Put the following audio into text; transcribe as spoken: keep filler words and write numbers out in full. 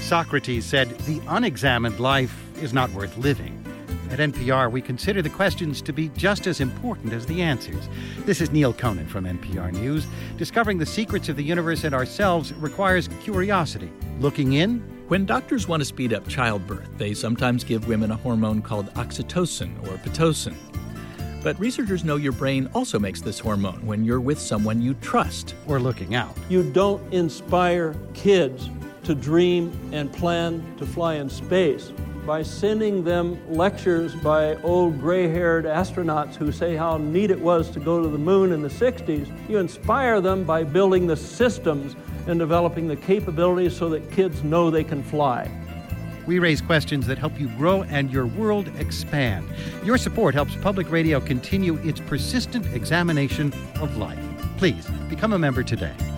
Socrates said, "The unexamined life is not worth living." At N P R, we consider the questions to be just as important as the answers. This is Neil Conan from N P R News. Discovering the secrets of the universe and ourselves requires curiosity. Looking in? When doctors want to speed up childbirth, they sometimes give women a hormone called oxytocin or pitocin. But researchers know your brain also makes this hormone when you're with someone you trust. Or looking out. You don't inspire kids to dream and plan to fly in space by sending them lectures by old gray-haired astronauts who say how neat it was to go to the moon in the sixties. You inspire them by building the systems and developing the capabilities so that kids know they can fly. We raise questions that help you grow and your world expand. Your support helps Public Radio continue its persistent examination of life. Please become a member today.